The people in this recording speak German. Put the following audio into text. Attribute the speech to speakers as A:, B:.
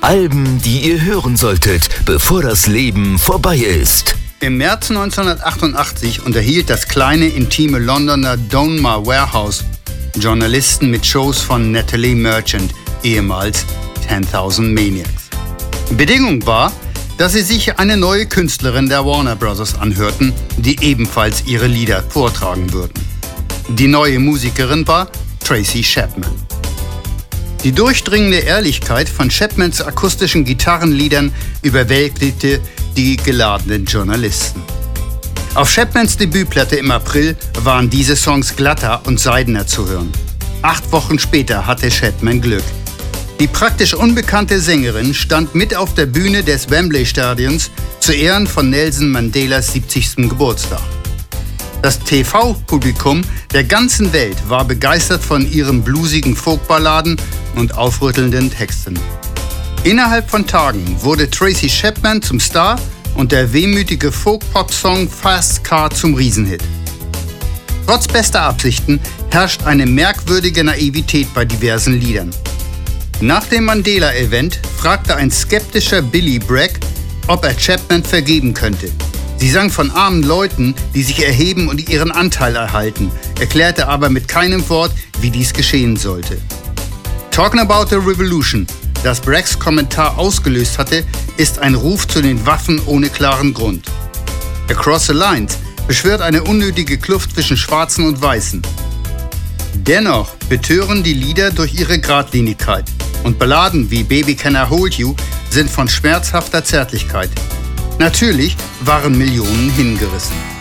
A: Alben, die ihr hören solltet, bevor das Leben vorbei ist.
B: Im März 1988 unterhielt das kleine, intime Londoner Donmar Warehouse Journalisten mit Shows von Natalie Merchant, ehemals 10,000 Maniacs. Bedingung war, dass sie sich eine neue Künstlerin der Warner Bros. Anhörten, die ebenfalls ihre Lieder vortragen würden. Die neue Musikerin war Tracy Chapman. Die durchdringende Ehrlichkeit von Chapmans akustischen Gitarrenliedern überwältigte die geladenen Journalisten. Auf Chapmans Debütplatte im April waren diese Songs glatter und seidener zu hören. 8 Wochen später hatte Chapman Glück. Die praktisch unbekannte Sängerin stand mit auf der Bühne des Wembley-Stadions zu Ehren von Nelson Mandelas 70. Geburtstag. Das TV-Publikum der ganzen Welt war begeistert von ihren bluesigen Folkballaden und aufrüttelnden Texten. Innerhalb von Tagen wurde Tracy Chapman zum Star und der wehmütige Folk-Pop-Song Fast Car zum Riesenhit. Trotz bester Absichten herrscht eine merkwürdige Naivität bei diversen Liedern. Nach dem Mandela-Event fragte ein skeptischer Billy Bragg, ob er Chapman vergeben könnte. Sie sang von armen Leuten, die sich erheben und ihren Anteil erhalten, erklärte aber mit keinem Wort, wie dies geschehen sollte. Talking About the Revolution, das Braggs Kommentar ausgelöst hatte, ist ein Ruf zu den Waffen ohne klaren Grund. Across the Lines beschwört eine unnötige Kluft zwischen Schwarzen und Weißen. Dennoch betören die Lieder durch ihre Geradlinigkeit und Balladen wie Baby Can I Hold You sind von schmerzhafter Zärtlichkeit. Natürlich waren Millionen hingerissen.